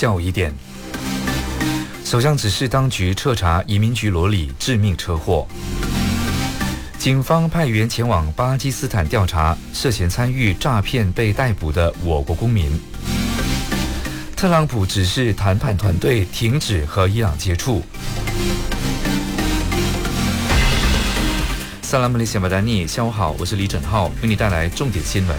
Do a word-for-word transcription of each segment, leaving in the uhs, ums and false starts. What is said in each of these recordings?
下午一点，首相指示当局彻查移民局罗里致命车祸。警方派员前往巴基斯坦调查涉嫌参与诈骗被逮捕的我国公民。特朗普指示谈判团队停止和伊朗接触。萨拉姆里西马达尼，下午好，我是李整浩，为你带来重点新闻。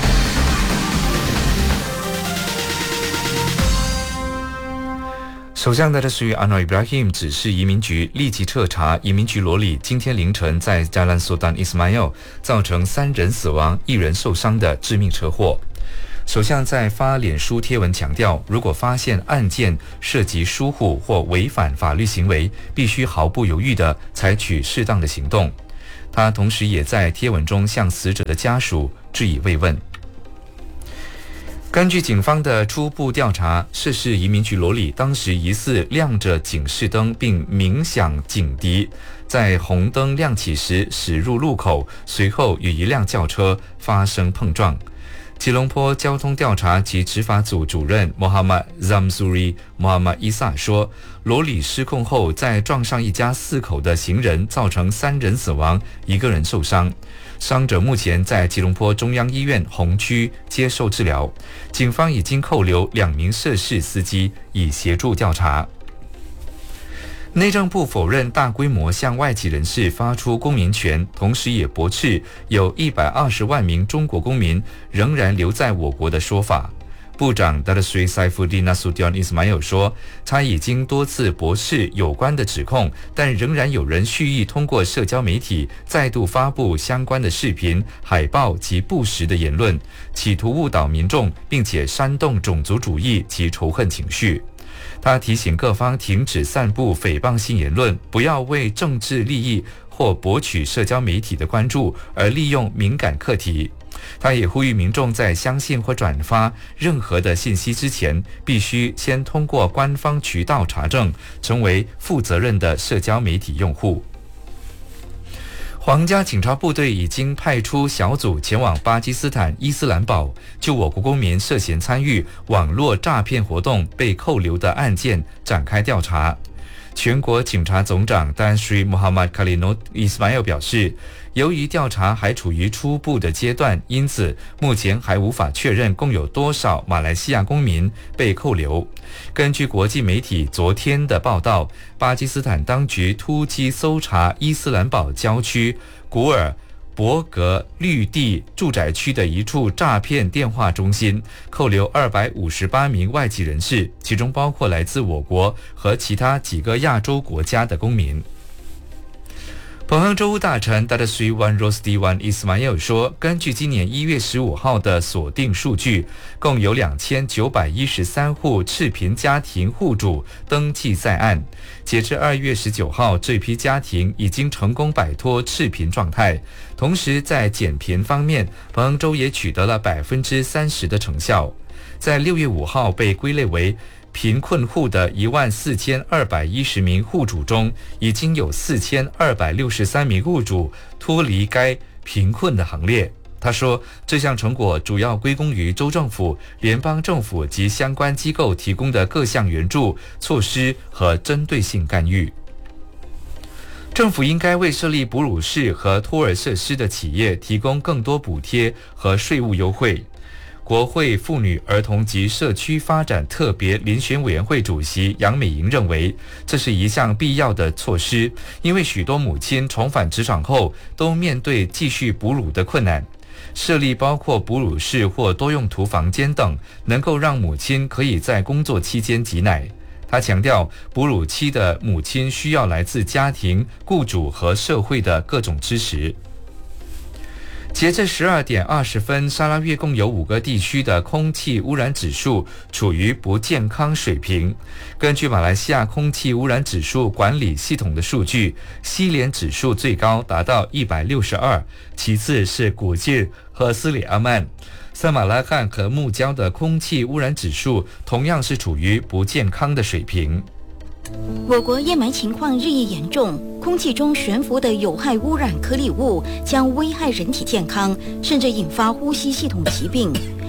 首相达德苏安诺伊布拉希姆指示移民局立即彻查移民局罗里今天凌晨在加兰苏丹伊斯马尔造成三人死亡、一人受伤的致命车祸。首相在发脸书贴文强调，如果发现案件涉及疏忽或违反法律行为，必须毫不犹豫地采取适当的行动。他同时也在贴文中向死者的家属致以慰问。根据警方的初步调查，涉事移民局罗里当时疑似亮着警示灯并鸣响警笛，在红灯亮起时驶入路口，随后与一辆轿车发生碰撞。吉隆坡交通调查及执法组主任 Muhammad Zamzuri Muhammad Isa 说，罗里失控后在撞上一家四口的行人，造成三人死亡，一个人受伤。伤者目前在吉隆坡中央医院红区接受治疗。警方已经扣留两名涉事司机，以协助调查。内政部否认大规模向外籍人士发出公民权，同时也驳斥有一百二十万名中国公民仍然留在我国的说法。部长达德瑞塞夫蒂纳苏迪安伊斯马尔说，他已经多次驳斥有关的指控，但仍然有人蓄意通过社交媒体再度发布相关的视频、海报及不实的言论，企图误导民众，并且煽动种族主义及仇恨情绪。他提醒各方停止散布诽谤性言论，不要为政治利益或博取社交媒体的关注而利用敏感课题。他也呼吁民众在相信或转发任何的信息之前，必须先通过官方渠道查证，成为负责任的社交媒体用户。皇家警察部队已经派出小组前往巴基斯坦伊斯兰堡，就我国公民涉嫌参与网络诈骗活动被扣留的案件展开调查。全国警察总长丹什瑞穆罕默卡里诺伊斯马尔表示，由于调查还处于初步的阶段，因此目前还无法确认共有多少马来西亚公民被扣留。根据国际媒体昨天的报道，巴基斯坦当局突击搜查伊斯兰堡郊区古尔伯格绿地住宅区的一处诈骗电话中心，扣留二百五十八名外籍人士，其中包括来自我国和其他几个亚洲国家的公民。彭亨州务大臣达德苏万罗斯蒂万伊斯马尔说，根据今年一月十五号的锁定数据，共有两千九百一十三户赤贫家庭户主登记在案。截至二月十九号，这批家庭已经成功摆脱赤贫状态。同时，在减贫方面，彭亨州也取得了百分之三十的成效。在六月五号被归类为贫困户的一万四千二百一十名户主中，已经有四千二百六十三名户主脱离该贫困的行列。他说，这项成果主要归功于州政府、联邦政府及相关机构提供的各项援助措施和针对性干预。政府应该为设立哺乳室和托儿设施的企业提供更多补贴和税务优惠。国会妇女、儿童及社区发展特别遴选委员会主席杨美莹认为，这是一项必要的措施，因为许多母亲重返职场后都面对继续哺乳的困难。设立包括哺乳室或多用途房间等，能够让母亲可以在工作期间挤奶。他强调，哺乳期的母亲需要来自家庭、雇主和社会的各种支持。截至十二点二十分，沙拉越共有五个地区的空气污染指数处于不健康水平。根据马来西亚空气污染指数管理系统的数据，西联指数最高达到一百六十二，其次是古晋和斯里阿曼。塞马拉罕和木礁的空气污染指数同样是处于不健康的水平。 我国烟霾情况日益严重，空气中悬浮的有害污染颗粒物将危害人体健康，甚至引发呼吸系统疾病。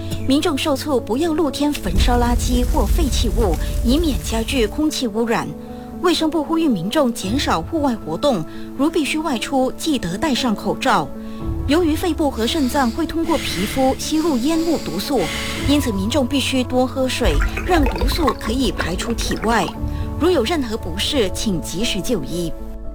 民众受促不要露天焚烧垃圾或废弃物，以免加剧空气污染。卫生部呼吁民众减少户外活动，如必须外出，记得戴上口罩。由于肺部和肾脏会通过皮肤吸入烟雾毒素，因此民众必须多喝水，让毒素可以排出体外。如有任何不适，请及时就医。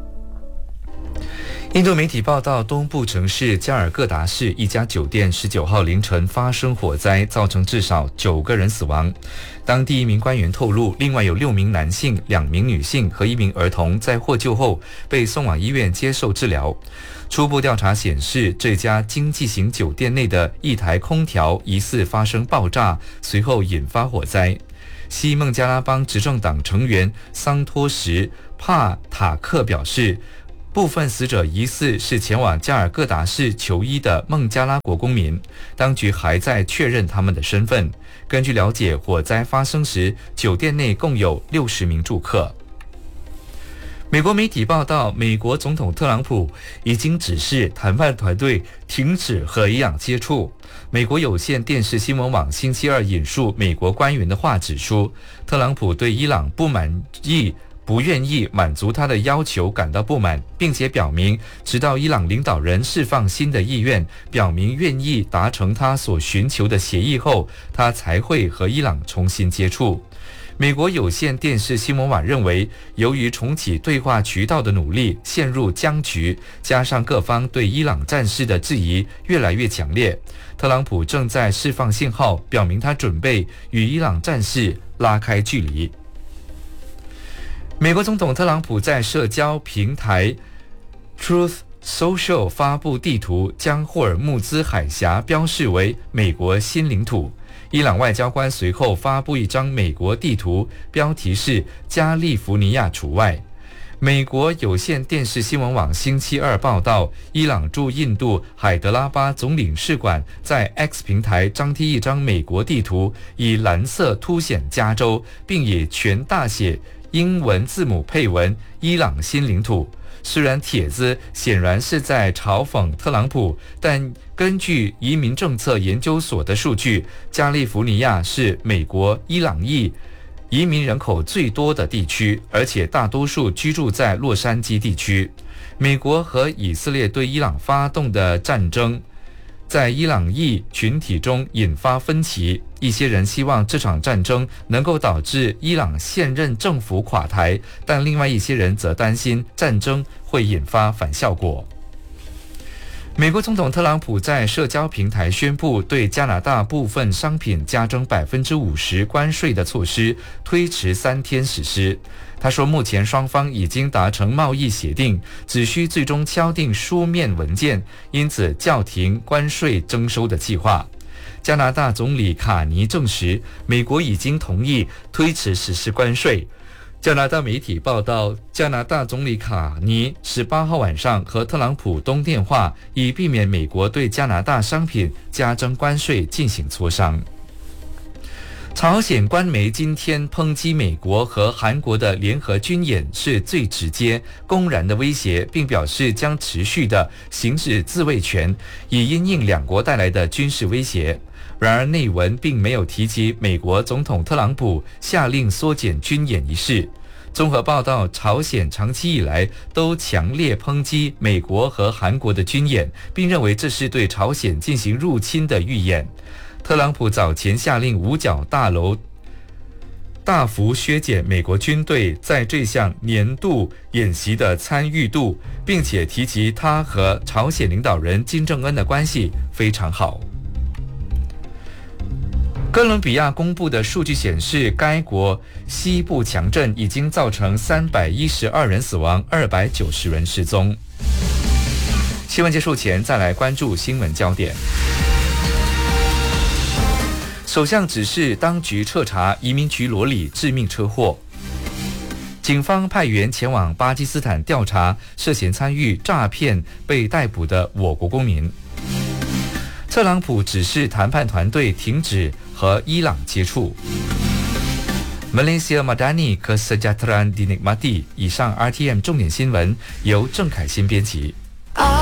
印度媒体报道，东部城市加尔各答市一家酒店十九号凌晨发生火灾，造成至少九个人死亡。当地一名官员透露，另外有六名男性、两名女性和一名儿童在获救后被送往医院接受治疗。初步调查显示，这家经济型酒店内的一台空调疑似发生爆炸，随后引发火灾。西孟加拉邦执政党成员桑托什·帕塔克表示，部分死者疑似是前往加尔各答市求医的孟加拉国公民，当局还在确认他们的身份。根据了解，火灾发生时，酒店内共有六十名住客。美国媒体报道，美国总统特朗普已经指示谈判团队停止和伊朗接触。美国有线电视新闻网星期二引述美国官员的话指出，特朗普对伊朗不满意不愿意满足他的要求感到不满，并且表明直到伊朗领导人释放新的意愿，表明愿意达成他所寻求的协议后，他才会和伊朗重新接触。美国有线电视新闻网认为，由于重启对话渠道的努力陷入僵局，加上各方对伊朗战事的质疑越来越强烈，特朗普正在释放信号，表明他准备与伊朗战事拉开距离。美国总统特朗普在社交平台 Truth Social 发布地图，将霍尔木兹海峡标示为美国新领土。伊朗外交官随后发布一张美国地图，标题是加利福尼亚除外。美国有线电视新闻网星期二报道，伊朗驻印度海德拉巴总领事馆在 X 平台张贴一张美国地图，以蓝色凸显加州，并以全大写英文字母配文伊朗新领土。虽然帖子显然是在嘲讽特朗普，但根据移民政策研究所的数据，加利福尼亚是美国伊朗裔移民人口最多的地区，而且大多数居住在洛杉矶地区。美国和以色列对伊朗发动的战争在伊朗裔群体中引发分歧，一些人希望这场战争能够导致伊朗现任政府垮台，但另外一些人则担心战争会引发反效果。美国总统特朗普在社交平台宣布对加拿大部分商品加征 百分之五十 关税的措施推迟三天实施。他说，目前双方已经达成贸易协定，只需最终敲定书面文件，因此叫停关税征收的计划。加拿大总理卡尼证实，美国已经同意推迟实施关税。加拿大媒体报道，加拿大总理卡尼十八号晚上和特朗普通电话，以避免美国对加拿大商品加征关税进行磋商。朝鲜官媒今天抨击美国和韩国的联合军演是最直接、公然的威胁，并表示将持续的行使自卫权，以因应两国带来的军事威胁。然而，内文并没有提及美国总统特朗普下令缩减军演一事。综合报道，朝鲜长期以来都强烈抨击美国和韩国的军演，并认为这是对朝鲜进行入侵的预演。特朗普早前下令五角大楼大幅削减美国军队在这项年度演习的参与度，并且提及他和朝鲜领导人金正恩的关系非常好。哥伦比亚公布的数据显示，该国西部强震已经造成三百一十二人死亡，二百九十人失踪。新闻结束前，再来关注新闻焦点。首相指示当局彻查移民局罗里致命车祸。警方派员前往巴基斯坦调查涉嫌参与诈骗被逮捕的我国公民。特朗普指示谈判团队停止和伊朗接触。Malaysia Madani Kesejahteraan Dinikmati。以上 R T M 重点新闻由郑凯欣编辑。